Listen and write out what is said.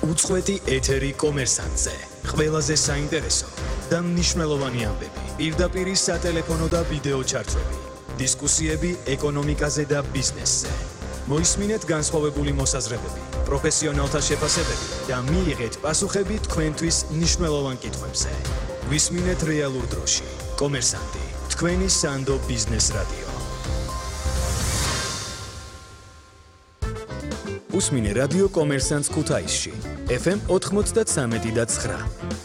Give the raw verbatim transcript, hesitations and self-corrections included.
უწყვეტი ეთერი კომერსანტზე. ყველაზე საინტერესო და მნიშვნელოვანი ამბები. პირდაპირ სატელეფონო და ვიდეო ჩარტვები. დისკუსიები ეკონომიკაზე და ბიზნესზე. მოისმინეთ განსხვავებული მოსაზრებები, პროფესიონალთა შეფასებები და მიიღეთ პასუხები თქვენთვის მნიშვნელოვან კითხვებზე. გვისმინეთ რეალურ დროში. კომერსანტი, თქვენი სანდო ბიზნეს რადიო. უსმინე რადიო კომერსანტს ქუთაისში. ეფ ემ ოთხმოცდათსამეტი და ცხრა.